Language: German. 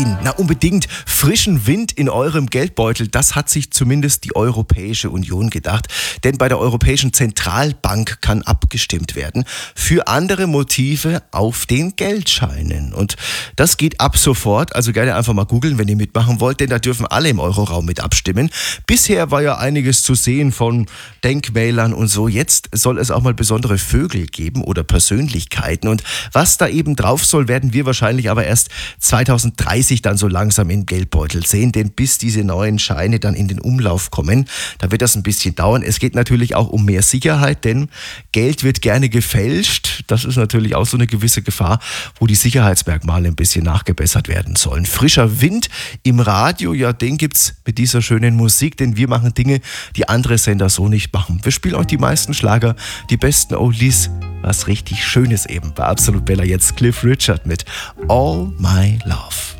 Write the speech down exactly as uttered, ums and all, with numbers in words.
Na, unbedingt frischen Wind in eurem Geldbeutel, das hat sich zumindest die Europäische Union gedacht. Denn bei der Europäischen Zentralbank kann abgestimmt werden für andere Motive auf den Geldscheinen. Und das geht ab sofort, also gerne einfach mal googeln, wenn ihr mitmachen wollt, denn da dürfen alle im Euroraum mit abstimmen. Bisher war ja einiges zu sehen von Denkmälern und so. Jetzt soll es auch mal besondere Vögel geben oder Persönlichkeiten. Und was da eben drauf soll, werden wir wahrscheinlich aber erst zweitausenddreißig dann so langsam im Geldbeutel sehen, denn bis diese neuen Scheine dann in den Umlauf kommen, da wird das ein bisschen dauern. Es geht natürlich auch um mehr Sicherheit, denn Geld wird gerne gefälscht. Das ist natürlich auch so eine gewisse Gefahr, wo die Sicherheitsmerkmale ein bisschen nachgebessert werden sollen. Frischer Wind im Radio, ja, den gibt's mit dieser schönen Musik, denn wir machen Dinge, die andere Sender so nicht machen. Wir spielen euch die meisten Schlager, die besten Oldies, was richtig Schönes eben bei Absolut Bella. Jetzt Cliff Richard mit All My Love.